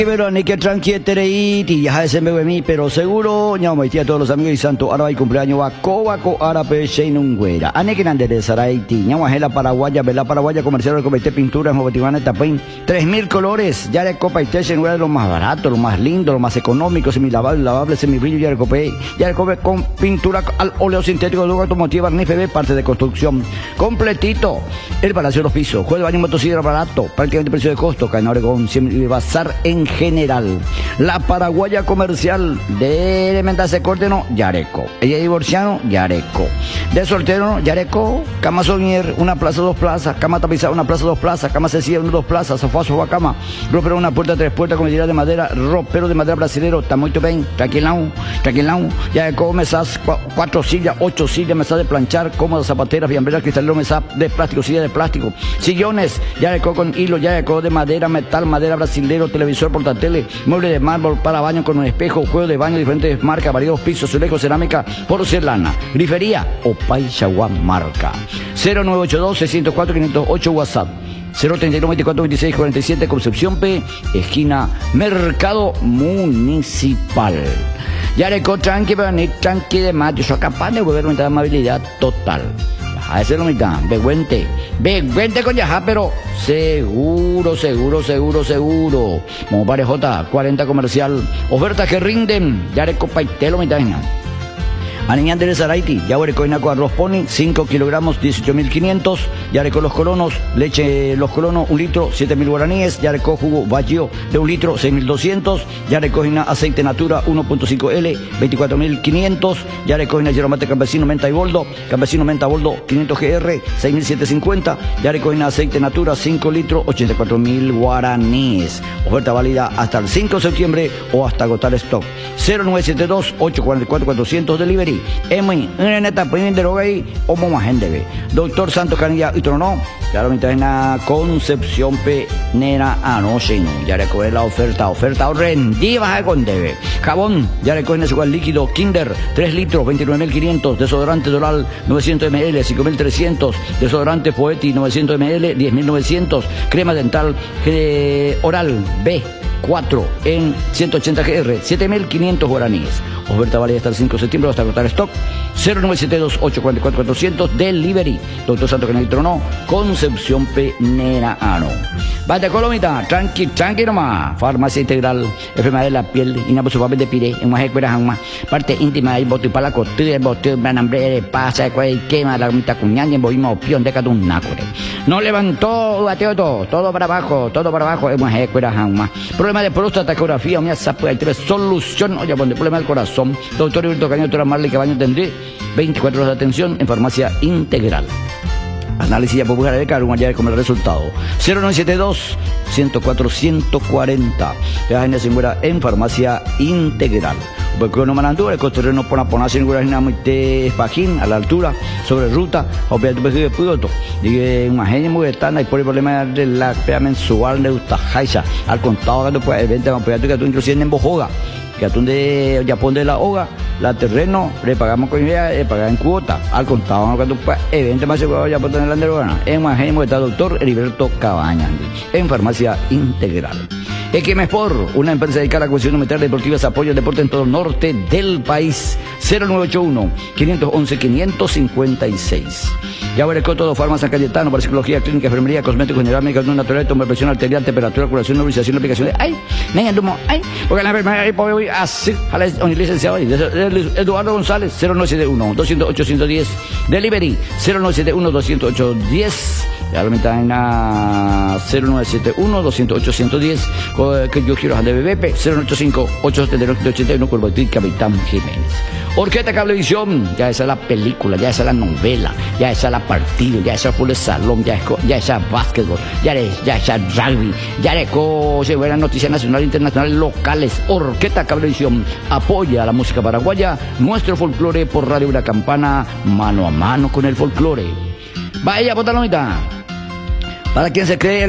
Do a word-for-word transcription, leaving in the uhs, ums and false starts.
Pero ni que tranqui tereiti, ya se me mí, pero seguro, ya me a todos los amigos y santo, ahora hay cumpleaños, va cobaco, árabe, sheinungüera. Ane que nande de Saraiti, ya la paraguaya, vela paraguaya, comercial del comité pintura, motivana, tapín, tres mil colores, ya de copa y té, sheinungüera, lo más barato, lo más lindo, lo más económico, semilavable, lavable, semibrillo, ya de copé, ya de cope con pintura al óleo sintético, luego automotiva, ni F B, parte de construcción, completito, el Palacio de los Pisos, juego de baño motosierra barato, prácticamente precio de costo, Caen Oregón, bazar en general. La paraguaya comercial de elemental se corte no, Yareco. Ella es divorciano, Yareco. De soltero, Yareco. Cama soñer, una plaza, dos plazas. Cama tapizada, una plaza, dos plazas. Cama sencilla, una, dos plazas. Sofá, sofá, cama. Ropero, una puerta, tres puertas con medida de madera. Ropero de madera brasilero. Está muy bien. Tranquilao, tranquilao. Yareco, mesas, cu cuatro sillas, ocho sillas, mesas de planchar, cómodas, zapateras, fiambreras, cristalero, mesa de plástico, silla de plástico. Sillones, Yareco con hilo, Yareco de madera, metal, madera brasilero, televisor, portatele, mueble de mármol para baño con un espejo, juego de baño, diferentes marcas, variados pisos, azulejo, cerámica, porcelana, grifería o Paishawan marca. cero nueve ocho dos, seis cero cuatro, cinco cero ocho WhatsApp. cero treinta y uno, veinticuatro, veintiséis, cuarenta y siete, Concepción P, esquina Mercado Municipal. Yareco tranqui, pero ni tranqui de más, yo soy capaz de volver a amabilidad total. A ese lo mitad, Beguente, Beguente con Yajá, pero seguro, seguro, seguro, seguro. Como Parejota, cuarenta comercial, ofertas que rinden, Yareco Paitelo mitad. Aniñán de Saraiti, Yareco Inaco arroz pony, cinco kilogramos, dieciocho mil quinientos, Yareco los colonos, leche los colonos, un litro, siete mil guaraníes, Yareco jugo Baggio de un litro, seis mil doscientos, Yareco aceite natura uno punto cinco L, veinticuatro mil quinientos, Yareco yeromate campesino menta y boldo, campesino menta boldo quinientos G R, seis mil setecientos cincuenta, Yareco aceite natura cinco litros, ochenta y cuatro mil guaraníes. Oferta válida hasta el cinco de septiembre o hasta agotar stock. cero nueve siete dos, ocho cuatro cuatro, cuatrocientos delivery. Emi, en esta primera de hoy, o más gente. Doctor Santos Canilla y Trono, claro, mi traena Concepción P. Nera anoche, no. Ya recoge la oferta, oferta horrenda con debe. Jabón, ya recoge ese igual líquido Kinder, tres litros, veintinueve mil quinientos. Desodorante Doral, novecientos mililitros, cinco mil trescientos. Desodorante Poeti, novecientos mililitros, diez mil novecientos. Crema dental eh, oral B. cuatro en ciento ochenta G R, siete mil quinientos guaraníes. Oferta válida hasta el cinco de septiembre hasta agotar stock. cero nueve siete dos, ocho cuatro cuatro, cuatrocientos delivery. Doctor Santo Canito no, Concepción P. Neraano. Bate Colomita, tranqui, tranqui nomás. Farmacia Integral, enfermedad de la piel, inaposufable de pire, en más escuelas jamás. Parte íntima, el bote para la costura, el bote para hambre, pasa, el quema, la mitad cuñán, el bohimo, pion de catun nácore. No levantó, bateo todo, todo para abajo, todo para abajo, en más escuelas jamás. Problema de próstata, ecografía, una zapa, hay tres solución, oye, pone problema del corazón. Doctor Heriberto Caño, doctora Marley Cabaño tendré veinticuatro horas de atención en Farmacia Integral. Análisis ya popular de cargo, allá como el resultado. cero nueve siete dos, ciento cuatro, ciento cuarenta. La gente se muera en Farmacia Integral. Porque no manandura, el costerreno por la ponación en Guarajina de Espajín, a la altura, sobre ruta, o sea, tu pequeño puyoto. Dice, una gente muy estana y por el problema de la pea mensual de Ustajaisa. Al contado, que tú puedes, vente, que tú introduciendo en Bojoga. Que atún de Japón de la hoga, la terreno, le pagamos con idea, le pagamos en cuota. Al contado, cuando evento más seguro ya por tener la anderogana. En Majemo está doctor Heriberto Cabaña, en Farmacia Integral. Equimespor, una empresa dedicada a la cuestión militar deportiva, apoya el deporte en todo el norte del país. cero nueve ocho uno, cinco uno uno, cinco cinco seis. Ya veré con todo, Farma San Cayetano, para psicología, clínica, enfermería, cosméticos, general, medicamentos naturales, toma presión arterial, temperatura, curación, nebulización, aplicación de... ¡Ay! Niña, tumo, ¡ay! Porque la enfermera ahí puede ir así, a la licenciado ahí. Eduardo González, cero nueve siete uno, dos cero ocho, uno uno cero. Delivery, cero nueve siete uno, dos cero ocho, uno cero. Ya lo mitad en la cero nueve siete uno, dos cero ocho, uno uno cero. Que yo quiero de B B P, cero nueve ocho cinco, ocho siete nueve, ocho uno, Curvatín, Capitán Jiménez. Orquesta Cablevisión, ya esa es la película, ya esa es la novela, ya esa es la partido, ya esa fue el salón, ya esa ya esa básquetbol, ya es ya esa rugby, ya se ve las noticias nacionales, internacionales, locales. Orquesta Cablevisión apoya a la música paraguaya, nuestro folclore por Radio Una Campana, mano a mano con el folclore. Vaya, botalomita. Para quien se cree